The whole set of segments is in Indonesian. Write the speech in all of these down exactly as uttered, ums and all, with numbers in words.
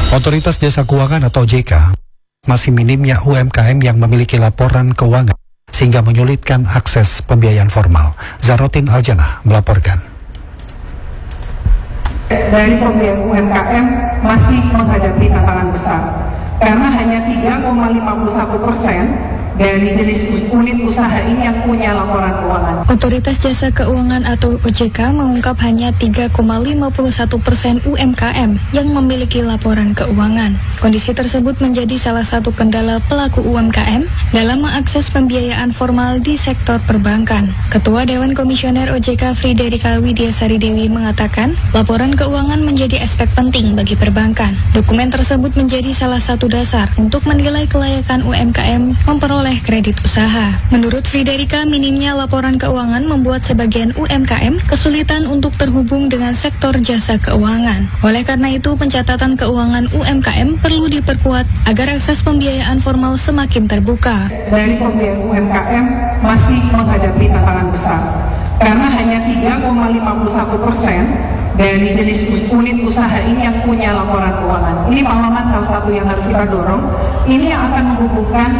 Otoritas Jasa Keuangan atau O J K masih minimnya U M K M yang memiliki laporan keuangan sehingga menyulitkan akses pembiayaan formal. Zarotin Aljannah melaporkan. Dari pembiayaan U M K M masih menghadapi tantangan besar karena hanya tiga koma lima puluh satu persen dari jenis unit usaha ini yang punya laporan keuangan. Otoritas Jasa Keuangan atau O J K mengungkap hanya tiga koma lima puluh satu persen U M K M yang memiliki laporan keuangan. Kondisi tersebut menjadi salah satu kendala pelaku U M K M dalam mengakses pembiayaan formal di sektor perbankan. Ketua Dewan Komisioner O J K Friederika Widiasari Dewi mengatakan, laporan keuangan menjadi aspek penting bagi perbankan. Dokumen tersebut menjadi salah satu dasar untuk menilai kelayakan U M K M memperoleh kredit usaha. Menurut Friederika, minimnya laporan keuangan membuat sebagian U M K M kesulitan untuk terhubung dengan sektor jasa keuangan. Oleh karena itu, pencatatan keuangan U M K M perlu diperkuat agar akses pembiayaan formal semakin terbuka. Dari pembiayaan U M K M masih menghadapi tantangan besar karena hanya tiga koma lima puluh satu persen dari jenis unit usaha ini yang punya laporan keuangan. Ini pengalaman salah satu yang harus kita dorong. Ini yang akan menghubungkan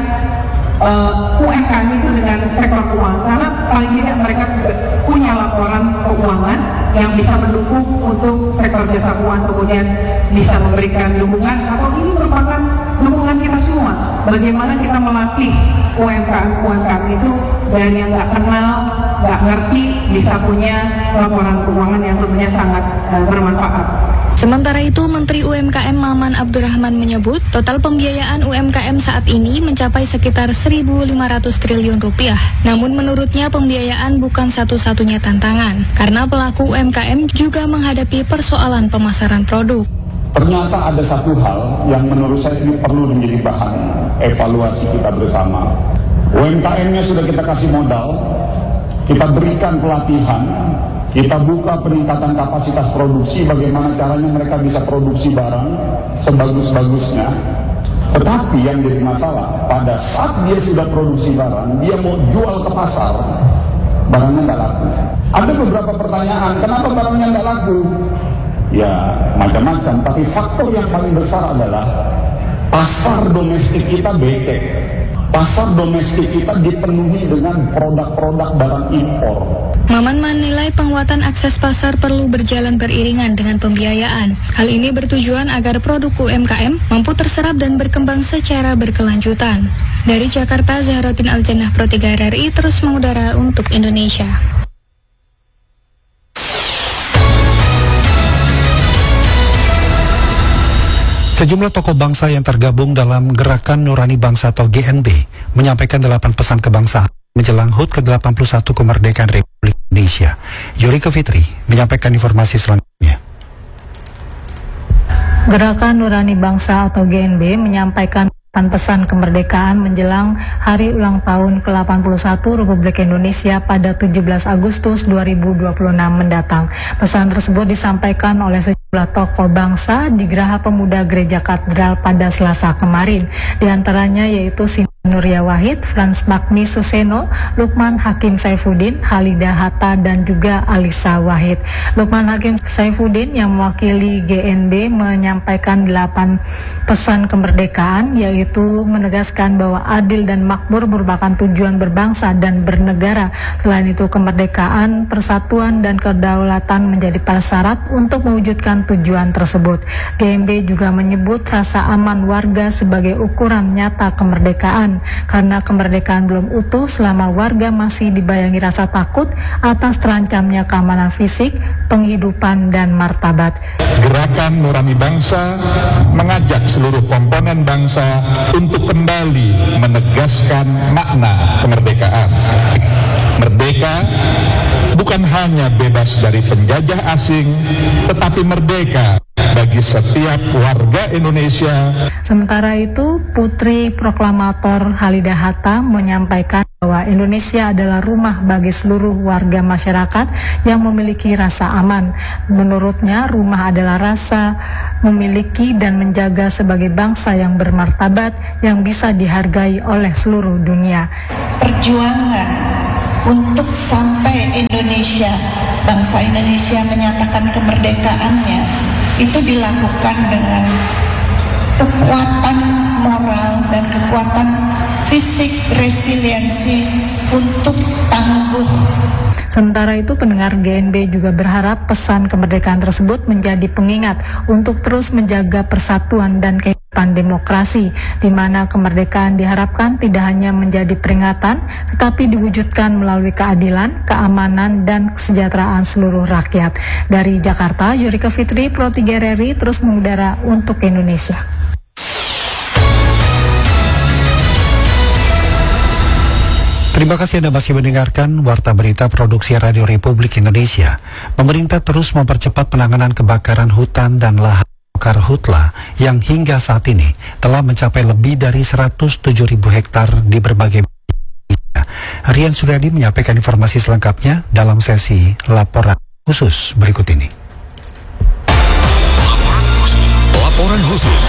Uh, U M K M itu dengan sektor keuangan karena paling tidak mereka juga punya laporan keuangan yang bisa mendukung untuk sektor jasa keuangan, kemudian bisa memberikan dukungan, atau ini merupakan dukungan kita semua. Bagaimana kita melatih U M K M U M K M itu dari yang nggak kenal, nggak ngerti, bisa punya laporan keuangan yang tentunya sangat uh, bermanfaat. Sementara itu, Menteri U M K M Maman Abdurrahman menyebut total pembiayaan U M K M saat ini mencapai sekitar seribu lima ratus triliun rupiah. Namun menurutnya pembiayaan bukan satu-satunya tantangan, karena pelaku U M K M juga menghadapi persoalan pemasaran produk. Ternyata ada satu hal yang menurut saya ini perlu menjadi bahan evaluasi kita bersama. U M K M-nya sudah kita kasih modal, kita berikan pelatihan, kita buka peningkatan kapasitas produksi, bagaimana caranya mereka bisa produksi barang sebagus-bagusnya. Tetapi yang jadi masalah, pada saat dia sudah produksi barang, dia mau jual ke pasar, barangnya nggak laku. Ada beberapa pertanyaan, kenapa barangnya nggak laku? Ya, macam-macam, tapi faktor yang paling besar adalah pasar domestik kita becek. Pasar domestik kita dipenuhi dengan produk-produk barang impor. Maman menilai penguatan akses pasar perlu berjalan beriringan dengan pembiayaan. Hal ini bertujuan agar produk U M K M mampu terserap dan berkembang secara berkelanjutan. Dari Jakarta, Zarotin Aljannah, Pro tiga R R I terus mengudara untuk Indonesia. Sejumlah tokoh bangsa yang tergabung dalam Gerakan Nurani Bangsa atau G N B menyampaikan delapan pesan kebangsaan menjelang H U T ke delapan puluh satu kemerdekaan Republik Indonesia. Yurika Fitri menyampaikan informasi selanjutnya. Gerakan Nurani Bangsa atau G N B menyampaikan pesan kemerdekaan menjelang Hari Ulang Tahun ke delapan puluh satu Republik Indonesia pada tujuh belas Agustus dua ribu dua puluh enam mendatang. Pesan tersebut disampaikan oleh sejumlah tokoh bangsa di Geraha Pemuda Gereja Katedral pada Selasa kemarin. Di antaranya yaitu Nuria Wahid, Frans Magni Suseno, Lukman Hakim Saifuddin, Halida Hatta, dan juga Alisa Wahid. Lukman Hakim Saifuddin yang mewakili G N B menyampaikan delapan pesan kemerdekaan, yaitu menegaskan bahwa adil dan makmur merupakan tujuan berbangsa dan bernegara. Selain itu, kemerdekaan, persatuan, dan kedaulatan menjadi prasyarat untuk mewujudkan tujuan tersebut. G N B juga menyebut rasa aman warga sebagai ukuran nyata kemerdekaan, karena kemerdekaan belum utuh selama warga masih dibayangi rasa takut atas terancamnya keamanan fisik, penghidupan, dan martabat. Gerakan Nurani Bangsa mengajak seluruh komponen bangsa untuk kembali menegaskan makna kemerdekaan. Merdeka bukan hanya bebas dari penjajah asing, tetapi merdeka bagi setiap warga Indonesia. Sementara itu, Putri Proklamator Halida Hatta menyampaikan bahwa Indonesia adalah rumah bagi seluruh warga masyarakat yang memiliki rasa aman. Menurutnya, rumah adalah rasa memiliki dan menjaga sebagai bangsa yang bermartabat yang bisa dihargai oleh seluruh dunia. Perjuangan untuk sampai Indonesia, bangsa Indonesia menyatakan kemerdekaannya, itu dilakukan dengan kekuatan moral dan kekuatan fisik resiliensi untuk tangguh. Sementara itu, pendengar G N B juga berharap pesan kemerdekaan tersebut menjadi pengingat untuk terus menjaga persatuan dan kehidupan demokrasi, di mana kemerdekaan diharapkan tidak hanya menjadi peringatan, tetapi diwujudkan melalui keadilan, keamanan, dan kesejahteraan seluruh rakyat. Dari Jakarta, Yurika Fitri, Pro tiga R R I, terus mengudara untuk Indonesia. Terima kasih Anda masih mendengarkan Warta Berita Produksi Radio Republik Indonesia. Pemerintah terus mempercepat penanganan kebakaran hutan dan lahan Karhutla yang hingga saat ini telah mencapai lebih dari seratus tujuh ribu hektar di berbagai wilayah. Rian Suryadi menyampaikan informasi selengkapnya dalam sesi laporan khusus berikut ini. Laporan khusus.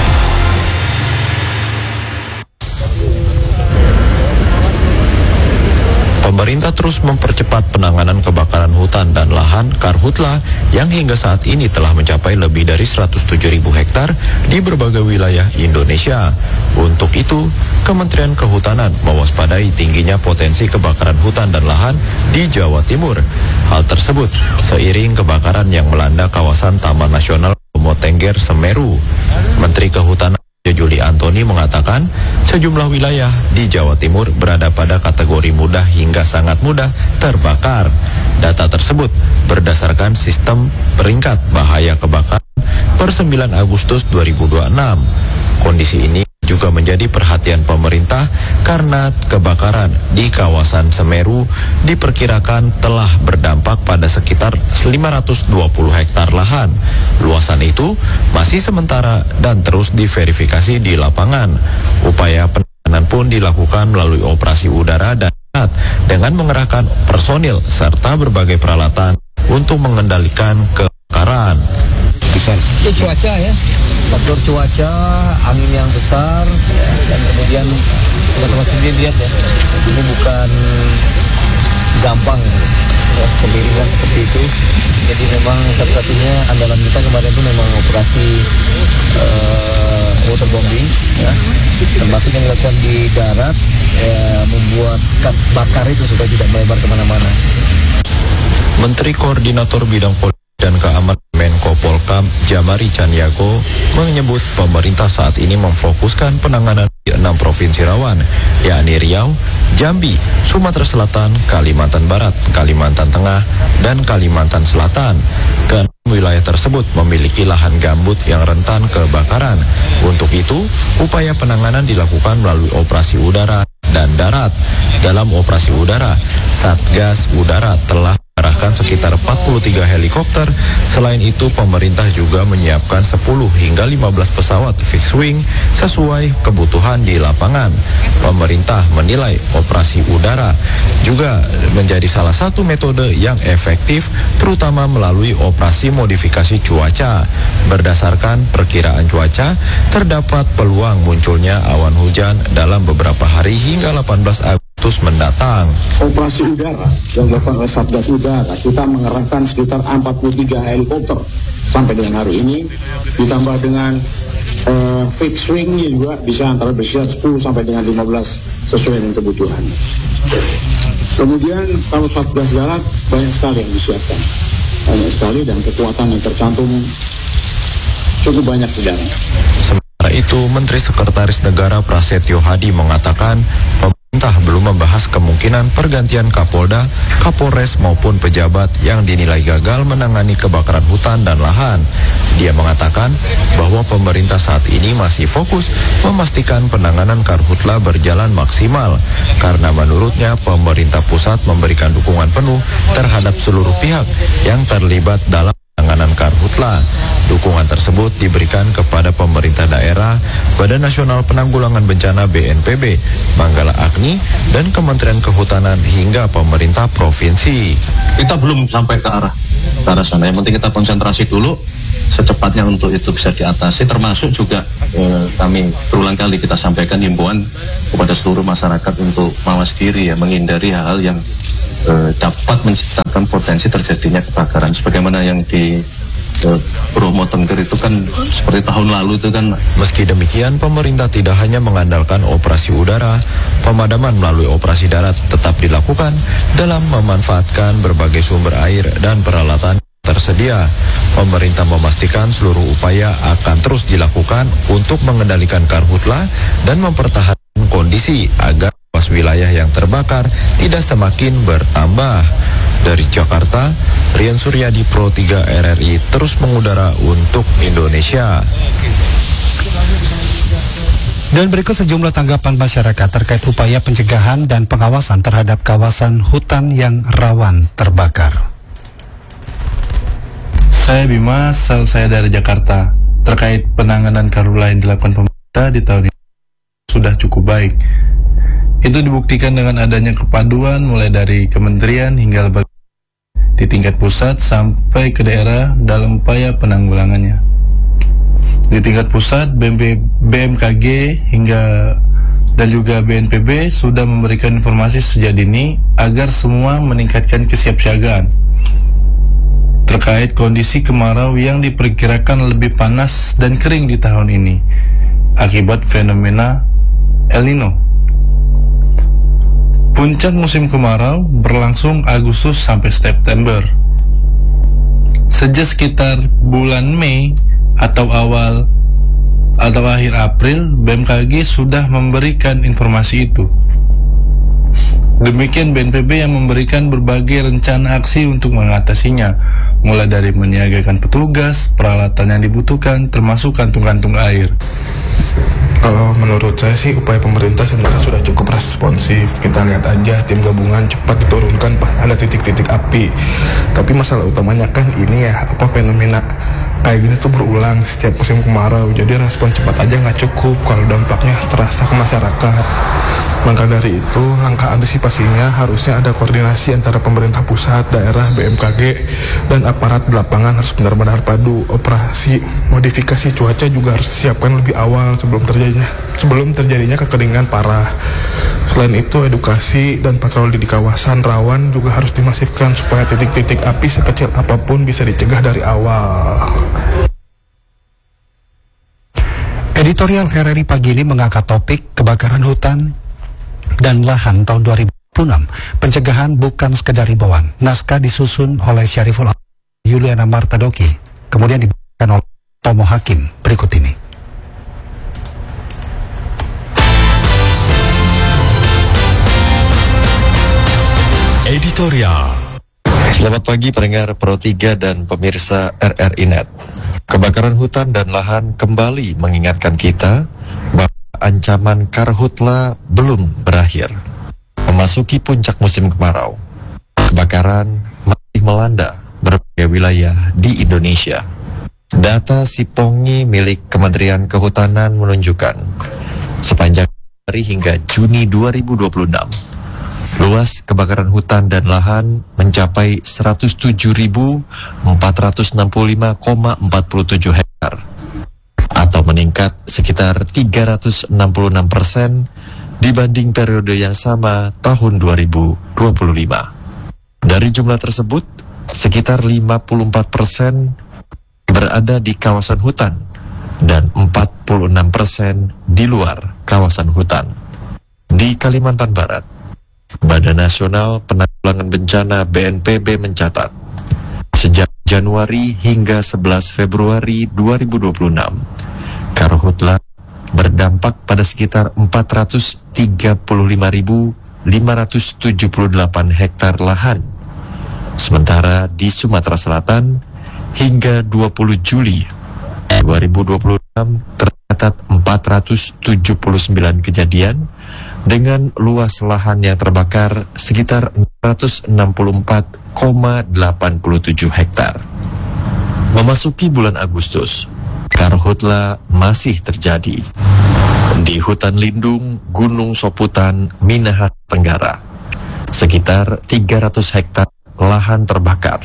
Pemerintah terus mempercepat penanganan kebakaran hutan dan lahan Karhutla yang hingga saat ini telah mencapai lebih dari seratus tujuh ribu hektar di berbagai wilayah Indonesia. Untuk itu, Kementerian Kehutanan mewaspadai tingginya potensi kebakaran hutan dan lahan di Jawa Timur. Hal tersebut seiring kebakaran yang melanda kawasan Taman Nasional Bromo Tengger Semeru. Menteri Kehutanan Juli Antoni mengatakan sejumlah wilayah di Jawa Timur berada pada kategori mudah hingga sangat mudah terbakar. Data tersebut berdasarkan sistem peringkat bahaya kebakaran per sembilan Agustus dua ribu dua puluh enam. Kondisi ini juga menjadi perhatian pemerintah karena kebakaran di kawasan Semeru diperkirakan telah berdampak pada sekitar lima ratus dua puluh hektar lahan. Luasan itu masih sementara dan terus diverifikasi di lapangan. Upaya penanganan pun dilakukan melalui operasi udara dan darat dengan mengerahkan personil serta berbagai peralatan untuk mengendalikan kebakaran. Itu cuaca ya, faktor cuaca, angin yang besar, ya, dan kemudian teman-teman sendiri lihat ya, ini bukan gampang ya, kemiringan seperti itu. Jadi memang satu-satunya andalan kita kemarin itu memang operasi uh, waterbombing, ya, termasuk yang dilakukan di darat, ya, membuat sekat bakar itu supaya tidak melebar kemana-mana. Menteri Koordinator Bidang Politik dan Keamanan Menko Polkam Jamari Caniago menyebut pemerintah saat ini memfokuskan penanganan di enam provinsi rawan, yakni Riau, Jambi, Sumatera Selatan, Kalimantan Barat, Kalimantan Tengah, dan Kalimantan Selatan. Keenam wilayah tersebut memiliki lahan gambut yang rentan kebakaran. Untuk itu, upaya penanganan dilakukan melalui operasi udara dan darat. Dalam operasi udara, Satgas Udara telah mengerahkan sekitar empat puluh tiga helikopter. Selain itu, pemerintah juga menyiapkan sepuluh hingga lima belas pesawat fixed wing sesuai kebutuhan di lapangan. Pemerintah menilai operasi udara juga menjadi salah satu metode yang efektif, terutama melalui operasi modifikasi cuaca. Berdasarkan perkiraan cuaca, terdapat peluang munculnya awan hujan dalam beberapa hari hingga delapan belas Agustus mendatang. Operasi udara yang dilakukan oleh Satgas Udara, kita mengerahkan sekitar empat puluh tiga helikopter sampai dengan hari ini, ditambah dengan uh, fixed wing juga bisa antara bersiap sepuluh sampai dengan lima belas sesuai dengan kebutuhan. Kemudian kalau Satgas Darat banyak sekali yang disiapkan, banyak sekali, dan kekuatan yang tercantum cukup banyak di dalam. Sementara itu, Menteri Sekretaris Negara Prasetyo Hadi mengatakan pemerintah belum membahas kemungkinan pergantian Kapolda, Kapolres maupun pejabat yang dinilai gagal menangani kebakaran hutan dan lahan. Dia mengatakan bahwa pemerintah saat ini masih fokus memastikan penanganan Karhutla berjalan maksimal karena menurutnya pemerintah pusat memberikan dukungan penuh terhadap seluruh pihak yang terlibat dalam penanganan Karhutla. Dukungan tersebut diberikan kepada pemerintah daerah, Badan Nasional Penanggulangan Bencana B N P B, Manggala Agni, dan Kementerian Kehutanan hingga pemerintah provinsi. Kita belum sampai ke arah ke arah sana. Yang penting kita konsentrasi dulu secepatnya untuk itu bisa diatasi. Termasuk juga eh, kami berulang kali kita sampaikan himbauan kepada seluruh masyarakat untuk mawas diri ya, menghindari hal-hal yang eh, dapat menciptakan potensi terjadinya kebakaran. Sebagaimana yang di Bromo Tengger itu kan seperti tahun lalu itu kan. Meski demikian, pemerintah tidak hanya mengandalkan operasi udara, pemadaman melalui operasi darat tetap dilakukan dalam memanfaatkan berbagai sumber air dan peralatan tersedia. Pemerintah memastikan seluruh upaya akan terus dilakukan untuk mengendalikan karhutla dan mempertahankan kondisi agar luas wilayah yang terbakar tidak semakin bertambah. Dari Jakarta, Rian Suryadi, Pro tiga R R I terus mengudara untuk Indonesia. Dan berikut sejumlah tanggapan masyarakat terkait upaya pencegahan dan pengawasan terhadap kawasan hutan yang rawan terbakar. Saya Bima, asal saya dari Jakarta. Terkait penanganan karhutla yang dilakukan pemerintah di tahun ini sudah cukup baik. Itu dibuktikan dengan adanya kepaduan mulai dari kementerian hingga lembaga di tingkat pusat sampai ke daerah dalam upaya penanggulangannya. Di tingkat pusat, B M K G hingga dan juga B N P B sudah memberikan informasi sejak dini agar semua meningkatkan kesiapsiagaan terkait kondisi kemarau yang diperkirakan lebih panas dan kering di tahun ini akibat fenomena El Nino. Puncak musim kemarau berlangsung Agustus sampai September. Sejak sekitar bulan Mei atau awal atau akhir April, B M K G sudah memberikan informasi itu. Demikian B N P B yang memberikan berbagai rencana aksi untuk mengatasinya, mulai dari menyiagakan petugas, peralatan yang dibutuhkan, termasuk kantung-kantung air. Kalau menurut saya sih upaya pemerintah sebenarnya sudah cukup responsif. Kita lihat aja tim gabungan cepat diturunkan pas ada titik-titik api. Tapi masalah utamanya kan ini ya, apa fenomena kayak gini tuh berulang setiap musim kemarau. Jadi respon cepat aja nggak cukup kalau dampaknya terasa ke masyarakat. Maka dari itu langkah antisipasinya harusnya ada koordinasi antara pemerintah pusat, daerah, B M K G, dan aparat di lapangan harus benar-benar padu. Operasi modifikasi cuaca juga harus disiapkan lebih awal sebelum terjadinya sebelum terjadinya kekeringan parah. Selain itu, edukasi dan patroli di kawasan rawan juga harus dimasifkan supaya titik-titik api sekecil apapun bisa dicegah dari awal. Editorial R R I pagi ini mengangkat topik kebakaran hutan dan lahan tahun dua ribu dua puluh enam. Pencegahan bukan sekedar himbauan. Naskah disusun oleh Syariful Yuliana Martadoki, kemudian dibacakan oleh Tomo Hakim berikut ini. Editorial. Selamat pagi pendengar Pro tiga dan pemirsa R R I Net. Kebakaran hutan dan lahan kembali mengingatkan kita bahwa ancaman karhutla belum berakhir. Memasuki puncak musim kemarau, kebakaran masih melanda berbagai wilayah di Indonesia. Data Sipongi milik Kementerian Kehutanan menunjukkan sepanjang hari hingga Juni dua ribu dua puluh enam, luas kebakaran hutan dan lahan mencapai seratus tujuh ribu empat ratus enam puluh lima koma empat tujuh hektar atau meningkat sekitar tiga ratus enam puluh enam persen dibanding periode yang sama tahun dua ribu dua puluh lima. Dari jumlah tersebut, sekitar lima puluh empat persen berada di kawasan hutan dan empat puluh enam persen di luar kawasan hutan. Di Kalimantan Barat, Badan Nasional Penanggulangan Bencana B N P B mencatat sejak Januari hingga sebelas Februari dua ribu dua puluh enam, karhutla berdampak pada sekitar empat ratus tiga puluh lima ribu lima ratus tujuh puluh delapan hektar lahan. Sementara di Sumatera Selatan hingga dua puluh Juli dua ribu dua puluh enam tercatat empat ratus tujuh puluh sembilan kejadian dengan luas lahan yang terbakar sekitar empat ratus enam puluh empat koma delapan tujuh hektar. Memasuki bulan Agustus, karhutla masih terjadi di hutan lindung Gunung Soputan, Minahasa Tenggara. Sekitar tiga ratus hektar lahan terbakar.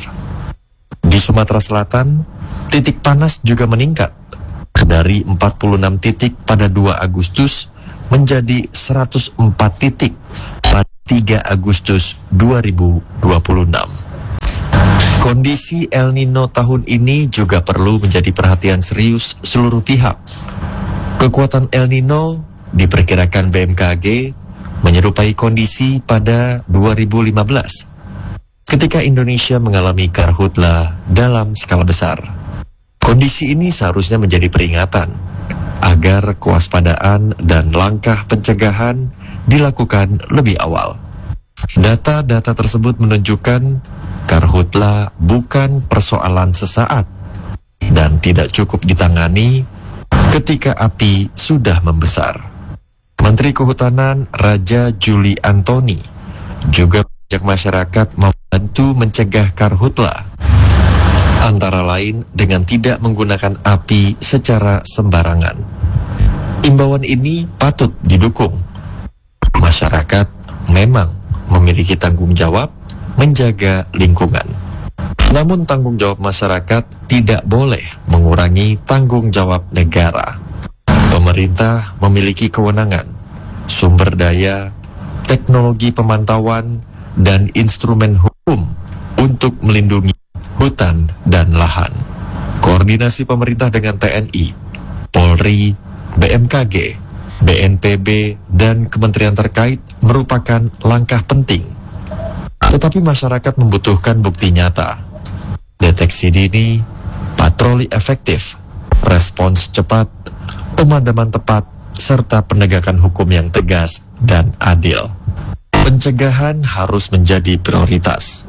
Di Sumatera Selatan, titik panas juga meningkat dari empat puluh enam titik pada dua Agustus menjadi seratus empat titik pada tiga Agustus dua ribu dua puluh enam. Kondisi El Nino tahun ini juga perlu menjadi perhatian serius seluruh pihak. Kekuatan El Nino diperkirakan B M K G menyerupai kondisi pada dua ribu lima belas ketika Indonesia mengalami karhutla dalam skala besar. Kondisi ini seharusnya menjadi peringatan agar kewaspadaan dan langkah pencegahan dilakukan lebih awal. Data-data tersebut menunjukkan karhutla bukan persoalan sesaat dan tidak cukup ditangani ketika api sudah membesar. Menteri Kehutanan Raja Juli Antoni juga mengajak masyarakat membantu mencegah karhutla, antara lain dengan tidak menggunakan api secara sembarangan. Imbauan ini patut didukung. Masyarakat memang memiliki tanggung jawab menjaga lingkungan. Namun tanggung jawab masyarakat tidak boleh mengurangi tanggung jawab negara. Pemerintah memiliki kewenangan, sumber daya, teknologi pemantauan, dan instrumen hukum untuk melindungi hutan dan lahan. Koordinasi pemerintah dengan T N I, Polri, B M K G, B N P B, dan kementerian terkait merupakan langkah penting. Tetapi masyarakat membutuhkan bukti nyata, deteksi dini, patroli efektif, respons cepat, pemadaman tepat, serta penegakan hukum yang tegas dan adil. Pencegahan harus menjadi prioritas.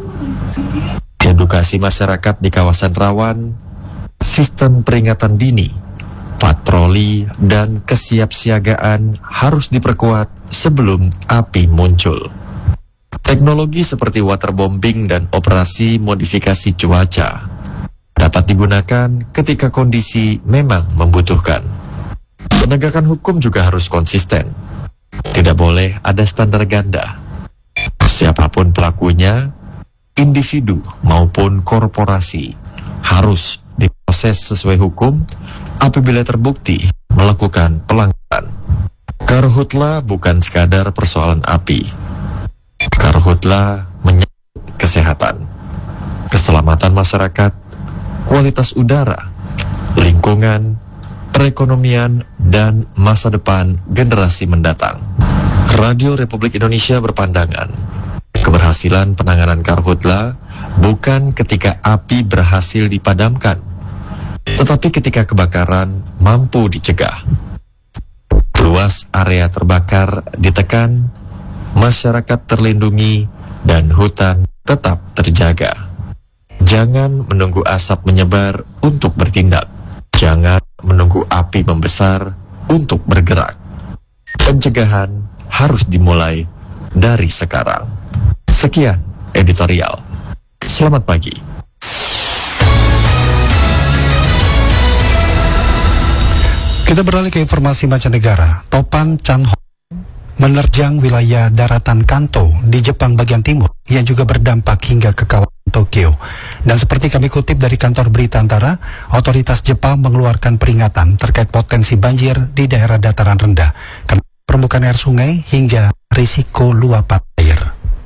Edukasi masyarakat di kawasan rawan, sistem peringatan dini, patroli, dan kesiapsiagaan harus diperkuat sebelum api muncul. Teknologi seperti waterbombing dan operasi modifikasi cuaca dapat digunakan ketika kondisi memang membutuhkan. Penegakan hukum juga harus konsisten. Tidak boleh ada standar ganda. Siapapun pelakunya, individu maupun korporasi, harus diproses sesuai hukum apabila terbukti melakukan pelanggaran. Karhutla bukan sekadar persoalan api. Karhutla menyangkut kesehatan, keselamatan masyarakat, kualitas udara, lingkungan, perekonomian, dan masa depan generasi mendatang. Radio Republik Indonesia berpandangan, keberhasilan penanganan karhutla bukan ketika api berhasil dipadamkan, tetapi ketika kebakaran mampu dicegah. Luas area terbakar ditekan, masyarakat terlindungi, dan hutan tetap terjaga. Jangan menunggu asap menyebar untuk bertindak. Jangan menunggu api membesar untuk bergerak. Pencegahan harus dimulai dari sekarang. Sekian editorial. Selamat pagi. Kita beralih ke informasi mancanegara. Topan Chanho menerjang wilayah daratan Kanto di Jepang bagian timur yang juga berdampak hingga ke kawasan Tokyo. Dan seperti kami kutip dari kantor berita Antara, otoritas Jepang mengeluarkan peringatan terkait potensi banjir di daerah dataran rendah karena permukaan air sungai hingga risiko luapan air.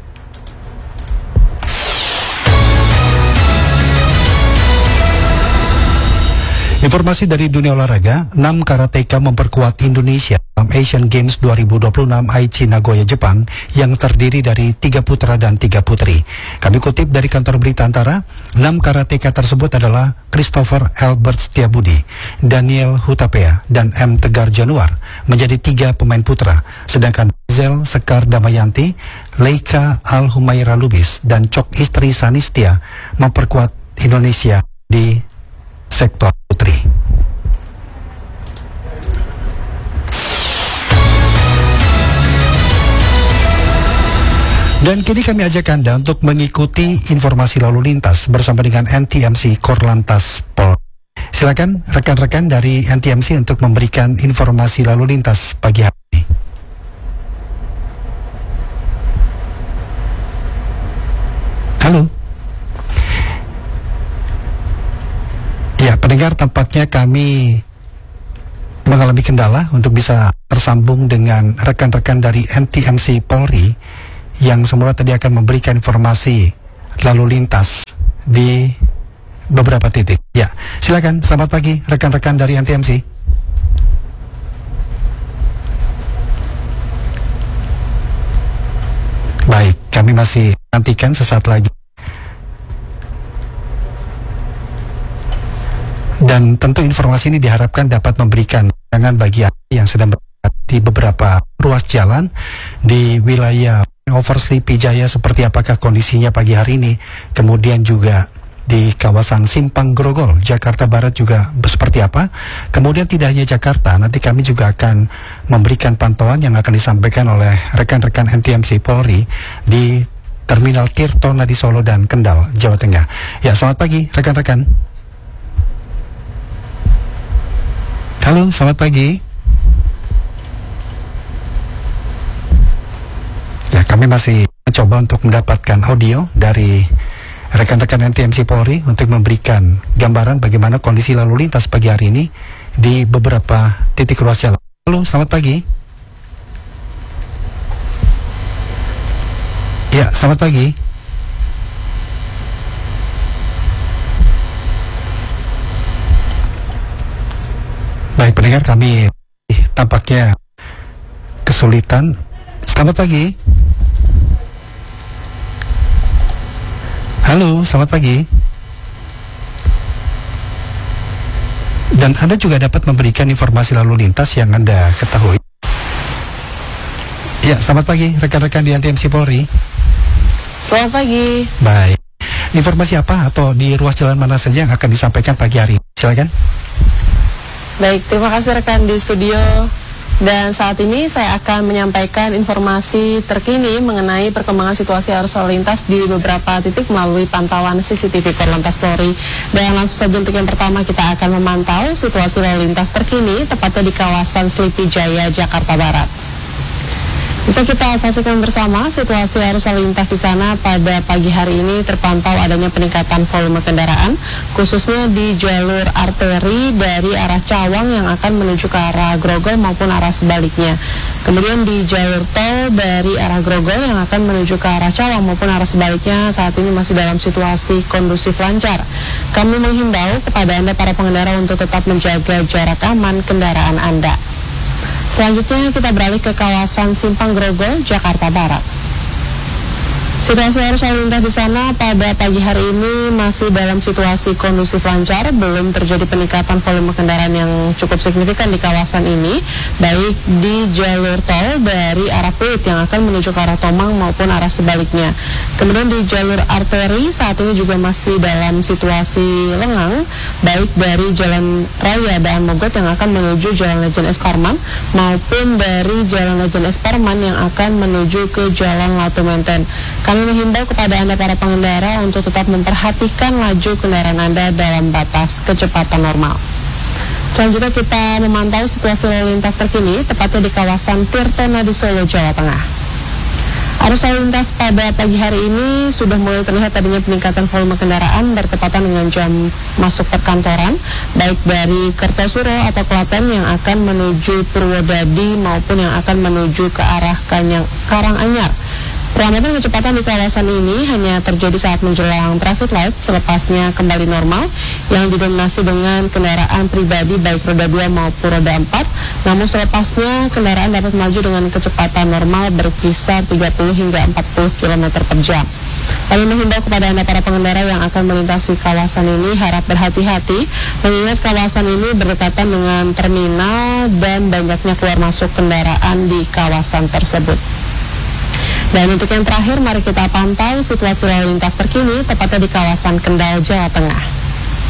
Informasi dari dunia olahraga, enam karateka memperkuat Indonesia dalam Asian Games dua ribu dua puluh enam Aichi Nagoya, Jepang yang terdiri dari tiga putra dan tiga putri. Kami kutip dari kantor berita Antara, enam karateka tersebut adalah Christopher Albert Setiabudi, Daniel Hutapea, dan M. Tegar Januar menjadi tiga pemain putra, sedangkan Zel Sekar Damayanti, Leika Al-Humaira Lubis, dan Cok Istri Sanistia memperkuat Indonesia di sektor putri. Dan kini kami ajak Anda untuk mengikuti informasi lalu lintas bersama dengan N T M C Korlantas Polri. Silakan rekan-rekan dari N T M C untuk memberikan informasi lalu lintas pagi hari ini. Halo. Ya, pendengar, tampaknya kami mengalami kendala untuk bisa tersambung dengan rekan-rekan dari N T M C Polri yang semula tadi akan memberikan informasi lalu lintas di beberapa titik. Ya, silakan. Selamat pagi rekan-rekan dari N T M C. Baik, kami masih nantikan sesaat lagi. Dan tentu informasi ini diharapkan dapat memberikan pandangan bagi Anda yang sedang berada di beberapa ruas jalan di wilayah Over Sleepy Jaya, seperti apakah kondisinya pagi hari ini, kemudian juga di kawasan Simpang Grogol, Jakarta Barat juga seperti apa. Kemudian tidak hanya Jakarta, nanti kami juga akan memberikan pantauan yang akan disampaikan oleh rekan-rekan N T M C Polri di Terminal Tirto Nadi Solo dan Kendal, Jawa Tengah. Ya, selamat pagi rekan-rekan. Halo, selamat pagi. Ya, kami masih mencoba untuk mendapatkan audio dari rekan-rekan N T M C Polri untuk memberikan gambaran bagaimana kondisi lalu lintas pagi hari ini di beberapa titik ruas jalan. Halo, selamat pagi. Ya, selamat pagi. Baik, pendengar, kami tampaknya kesulitan. Selamat pagi. Halo, selamat pagi. Dan Anda juga dapat memberikan informasi lalu lintas yang Anda ketahui. Ya, selamat pagi rekan-rekan di N T M C Polri. Selamat pagi. Baik. Informasi apa atau di ruas jalan mana saja yang akan disampaikan pagi hari? Silakan. Baik, terima kasih rekan di studio. Dan saat ini saya akan menyampaikan informasi terkini mengenai perkembangan situasi arus lalu lintas di beberapa titik melalui pantauan C C T V Korlantas Polri. Dan langsung saja untuk yang pertama kita akan memantau situasi lalu lintas terkini tepatnya di kawasan Sleepy Jaya, Jakarta Barat. Bisa kita saksikan bersama situasi arus lalu lintas di sana pada pagi hari ini terpantau adanya peningkatan volume kendaraan, khususnya di jalur arteri dari arah Cawang yang akan menuju ke arah Grogol maupun arah sebaliknya. Kemudian di jalur tol dari arah Grogol yang akan menuju ke arah Cawang maupun arah sebaliknya saat ini masih dalam situasi kondusif lancar. Kami menghimbau kepada Anda para pengendara untuk tetap menjaga jarak aman kendaraan Anda. Selanjutnya kita beralih ke kawasan Simpang Grogol, Jakarta Barat. Situasi arus lalu lintas di sana pada pagi hari ini masih dalam situasi kondusif lancar, belum terjadi peningkatan volume kendaraan yang cukup signifikan di kawasan ini, baik di jalur tol dari arah Pluit yang akan menuju ke arah Tomang maupun arah sebaliknya. Kemudian di jalur arteri saat ini juga masih dalam situasi lengang, baik dari Jalan Raya Daan Mogot yang akan menuju Jalan Lejen S. Parman maupun dari Jalan Lejen S. Parman yang akan menuju ke Jalan Latu Menten. Kami menghimbau kepada Anda para pengendara untuk tetap memperhatikan laju kendaraan Anda dalam batas kecepatan normal. Selanjutnya kita memantau situasi lalu lintas terkini tepatnya di kawasan Tirto Nadi Solo, Jawa Tengah. Arus lalu lintas pada pagi hari ini sudah mulai terlihat adanya peningkatan volume kendaraan bertepatan dengan jam masuk perkantoran, baik dari Kertosuro atau Klaten yang akan menuju Purwodadi maupun yang akan menuju ke arah Kanyang, Karanganyar. Pengamatan kecepatan di kawasan ini hanya terjadi saat menjelang traffic light, selepasnya kembali normal yang didominasi dengan kendaraan pribadi baik roda dua maupun roda empat. Namun selepasnya kendaraan dapat melaju dengan kecepatan normal berkisar tiga puluh hingga empat puluh kilometer per jam. Kami menghimbau kepada Anda para pengendara yang akan melintasi kawasan ini harap berhati-hati mengingat kawasan ini berdekatan dengan terminal dan banyaknya keluar masuk kendaraan di kawasan tersebut. Dan untuk yang terakhir, mari kita pantau situasi lalu lintas terkini tepatnya di kawasan Kendal, Jawa Tengah.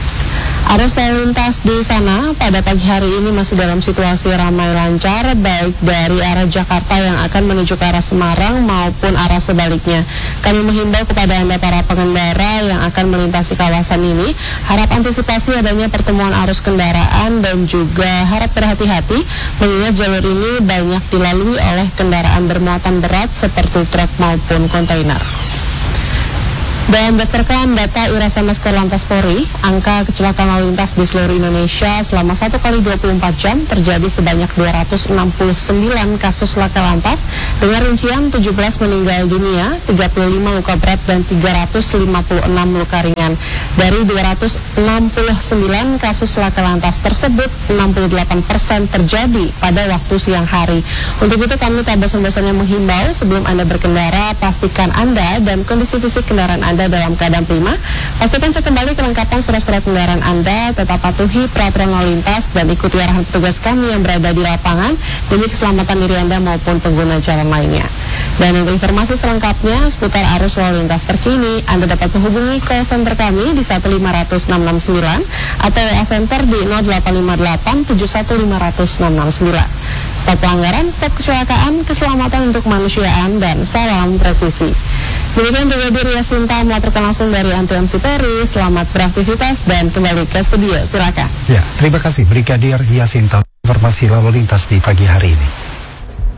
Arus lalu lintas di sana pada pagi hari ini masih dalam situasi ramai lancar, baik dari arah Jakarta yang akan menuju ke arah Semarang maupun arah sebaliknya. Kami menghimbau kepada Anda para pengendara yang akan melintasi kawasan ini, harap antisipasi adanya pertemuan arus kendaraan dan juga harap berhati-hati mengingat jalur ini banyak dilalui oleh kendaraan bermuatan berat seperti truk maupun kontainer. Dan berdasarkan data Irasamas Korlantas Polri, angka kecelakaan lalu lintas di seluruh Indonesia selama satu kali dua puluh empat jam terjadi sebanyak dua ratus enam puluh sembilan kasus laka lantas dengan rincian tujuh belas meninggal dunia, tiga puluh lima luka berat dan tiga ratus lima puluh enam luka ringan. Dari dua ratus enam puluh sembilan kasus laka lantas tersebut, enam puluh delapan persen terjadi pada waktu siang hari. Untuk itu kami tak bosan-bosannya menghimbau sebelum Anda berkendara, pastikan Anda dan kondisi fisik kendaraan Anda dalam keadaan prima. Pastikan cek kembali kelengkapan surat-surat kendaraan Anda, tetap patuhi peraturan lalu lintas dan ikuti arahan petugas kami yang berada di lapangan demi keselamatan diri Anda maupun pengguna jalan lainnya. Dan untuk informasi selengkapnya seputar arus lalu lintas terkini, Anda dapat menghubungi call center kami di satu lima nol nol enam enam sembilan atau W A Center di nol delapan lima delapan tujuh satu lima nol nol enam enam sembilan. Stop pelanggaran, stop kecelakaan, keselamatan untuk kemanusiaan, dan salam presisi. Demikian Brigadir Yasinta melaporkan langsung dari Anti M C Peri. Selamat beraktivitas dan kembali ke studio. Silakan. Ya, terima kasih Brigadir Yasinta informasi lalu lintas di pagi hari ini.